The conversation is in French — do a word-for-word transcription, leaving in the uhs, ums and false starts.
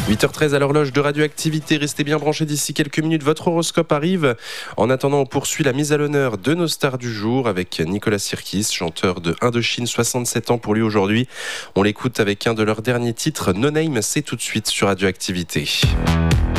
huit heures treize à l'horloge de Radioactivité. Restez bien branchés d'ici quelques minutes. Votre horoscope arrive. En attendant, on poursuit la mise à l'honneur de nos stars du jour avec Nicolas Sirkis, chanteur de Indochine, soixante-sept ans pour lui aujourd'hui. On l'écoute avec un de leurs derniers titres, No Name. C'est tout de suite sur Radioactivité.